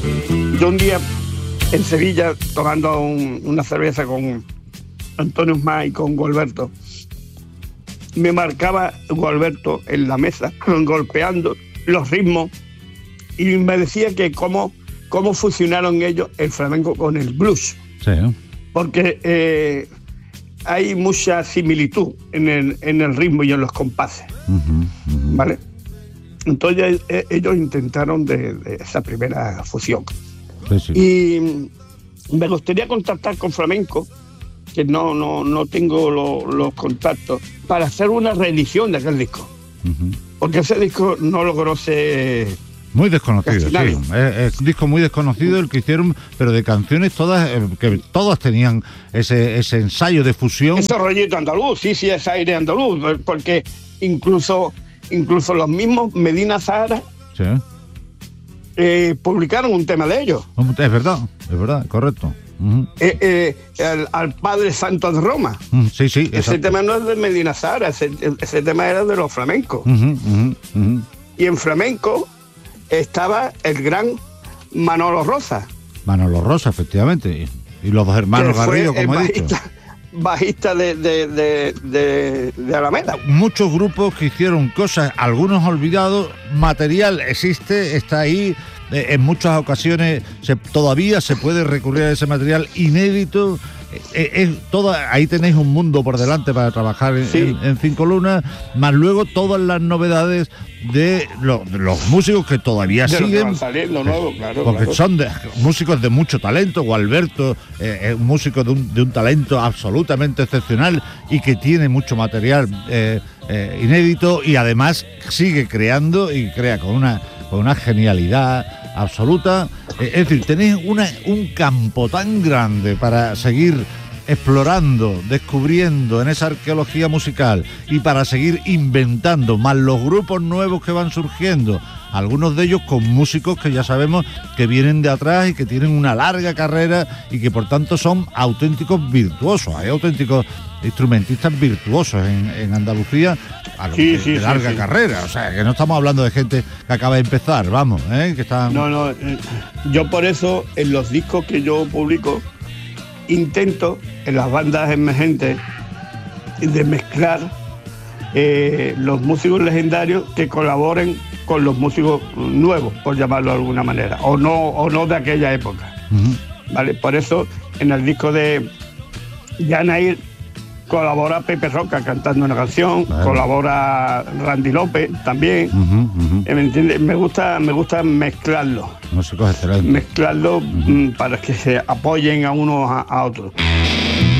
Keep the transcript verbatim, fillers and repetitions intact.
Yo un día en Sevilla, tomando un, una cerveza con Antonio Usmá y con Gualberto, me marcaba Gualberto en la mesa, golpeando los ritmos, y me decía que cómo, cómo fusionaron ellos el flamenco con el blues. Sí. Porque eh, hay mucha similitud en el, en el ritmo y en los compases. Uh-huh, uh-huh. ¿Vale? Entonces eh, ellos intentaron de, de esa primera fusión. Sí, sí. Y me gustaría contactar con Flamenco, que no, no, no tengo lo, los contactos, para hacer una reedición de aquel disco. Uh-huh. Porque ese disco no lo conoce... Muy desconocido, sí. Es, es un disco muy desconocido el que hicieron, pero de canciones todas, eh, que todas tenían ese, ese ensayo de fusión. Ese rollito andaluz, sí, sí, ese aire andaluz, porque incluso, incluso los mismos Medina Zahara Sí. eh, publicaron un tema de ellos. Es verdad, es verdad, correcto. Uh-huh. Eh, eh, al, al Padre Santo de Roma. Uh, sí, sí. Ese exacto. tema no es de Medina Zahara, ese, ese tema era de los flamencos. Uh-huh, uh-huh, uh-huh. Y en flamenco estaba el gran Manolo Rosa. Manolo Rosa, efectivamente. Y, y los dos hermanos Garrido, como he dicho. Bajista de, de, de, de, de Alameda. Muchos grupos que hicieron cosas, algunos olvidados, material existe, está ahí. Eh, en muchas ocasiones se, todavía se puede recurrir a ese material inédito. Eh, es toda, ahí tenéis un mundo por delante para trabajar en, sí. en, en Cinco Lunas, más luego todas las novedades de, lo, de los músicos que todavía de siguen, que saliendo nuevo, claro, porque claro. son de, músicos de mucho talento. Gualberto eh, es un músico de un, de un talento absolutamente excepcional y que tiene mucho material eh, eh, inédito, y además sigue creando y crea con una, con una genialidad absoluta. Es decir, tenéis una, un campo tan grande para seguir explorando, descubriendo en esa arqueología musical, y para seguir inventando, más los grupos nuevos que van surgiendo, algunos de ellos con músicos que ya sabemos que vienen de atrás y que tienen una larga carrera y que por tanto son auténticos virtuosos. Hay auténticos instrumentistas virtuosos en, en Andalucía a lo sí, de, sí, de larga sí, sí. carrera. O sea, que no estamos hablando de gente que acaba de empezar, vamos, ¿eh? Que están... No, no, eh, yo por eso en los discos que yo publico intento en las bandas emergentes de mezclar eh, los músicos legendarios que colaboren con los músicos nuevos, por llamarlo de alguna manera, o no, o no de aquella época. Uh-huh. ¿Vale? Por eso en el disco de Yanair colabora Pepe Roca cantando una canción, claro. Colabora Randy López también. Uh-huh, uh-huh. ¿Me entiendes? Me gusta, me gusta mezclarlo. Músicos excelentes. Mezclarlo uh-huh. para que se apoyen a unos a, a otros.